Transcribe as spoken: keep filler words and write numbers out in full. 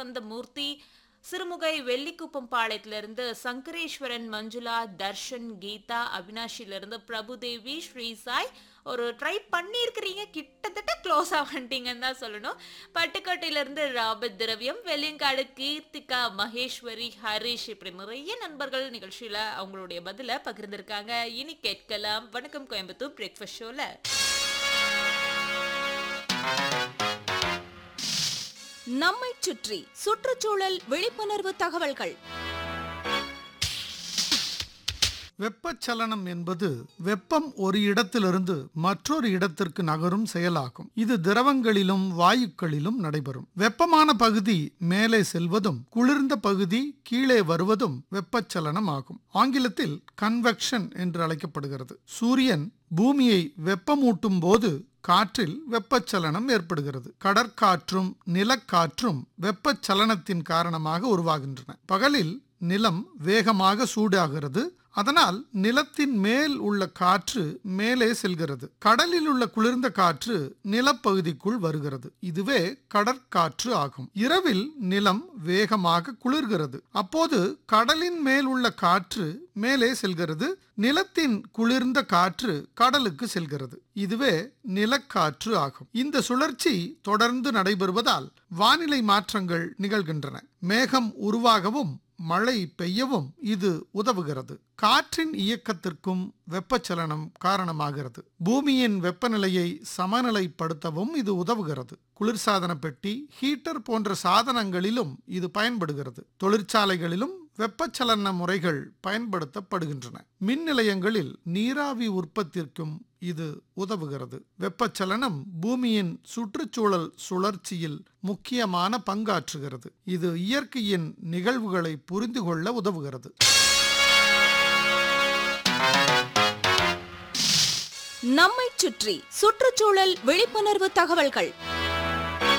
வசந்தமூர்த்தி, சிறுமுகை வெள்ளிக்குப்பம் பாளையத்திலிருந்து சங்கரேஸ்வரன், மஞ்சுளா, தர்ஷன், கீதா, அவினாஷிலிருந்து பிரபுதேவி, ஸ்ரீசாய். ஒரு ட்ரை பண்ணியிருக்கிறீங்க, கிட்டத்தட்ட க்ளோஸா வந்துட்டீங்கன்னு தான் சொல்லணும். பட்டுக்கோட்டையிலிருந்து ராபர்ட் திரவியம், வெள்ளியங்காடு கீர்த்திகா, மகேஸ்வரி, ஹரிஷ், இப்படி நிறைய நண்பர்கள் நிகழ்ச்சியில அவங்களுடைய பதில பகிர்ந்திருக்காங்க. இனி கேட்கலாம் வணக்கம் கோயம்புத்தூர் பிரேக்ஃபாஸ்ட் ஷோல. நம்மை சுற்றி சுற்றுச்சூழல் விழிப்புணர்வு தகவல்கள். வெப்பச்சலனம் என்பது வெப்பம் ஒரு இடத்திலிருந்து மற்றொரு இடத்திற்கு நகரும் செயலாகும். இது திரவங்களிலும் வாயுக்களிலும் நடைபெறும். வெப்பமான பகுதி மேலே செல்வதும் குளிர்ந்த பகுதி கீழே வருவதும் வெப்பச்சலனம் ஆகும். ஆங்கிலத்தில் கன்வெக்ஷன் என்று அழைக்கப்படுகிறது. சூரியன் பூமியை வெப்பமூட்டும் போது காற்றில் வெப்பச்சலனம் ஏற்படுகிறது. கடற்காற்றும் நிலக்காற்றும் வெப்பச்சலனத்தின் காரணமாக உருவாகின்றன. பகலில் நிலம் வேகமாக சூடாகிறது. அதனால் நிலத்தின் மேல் உள்ள காற்று மேலே செல்கிறது. கடலில் உள்ள குளிர்ந்த காற்று நிலப்பகுதிக்குள் வருகிறது. இதுவே கடற்காற்று ஆகும். இரவில் நிலம் வேகமாக குளிர்கிறது. அப்போது கடலின் மேல் உள்ள காற்று மேலே செல்கிறது. நிலத்தின் குளிர்ந்த காற்று கடலுக்கு செல்கிறது. இதுவே நிலக்காற்று ஆகும். இந்த சுழற்சி தொடர்ந்து நடைபெறுவதால் வானிலை மாற்றங்கள் நிகழ்கின்றன. மேகம் உருவாகவும் மழை பெய்யவும் இது உதவுகிறது. காற்றின் இயக்கத்திற்கும் வெப்பச்சலனம் காரணமாகிறது. பூமியின் வெப்பநிலையை சமநிலைப்படுத்தவும் இது உதவுகிறது. குளிர்சாதன பெட்டி, ஹீட்டர் போன்ற சாதனங்களிலும் இது பயன்படுகிறது. தொழிற்சாலைகளிலும் வெப்பச்சலன முறைகள் பயன்படுத்தப்படுகின்றன. மின் நிலையங்களில் நீராவி உற்பத்திற்கும் இது உதவுகிறது. வெப்பச்சலனம் பூமியின் சுற்றுச்சூழல் சுழற்சியில் முக்கியமான பங்காற்றுகிறது. இது இயற்கையின் நிகழ்வுகளை புரிந்து கொள்ள உதவுகிறது. நம்மை சுற்றி சுற்றுச்சூழல் விழிப்புணர்வு தகவல்கள்.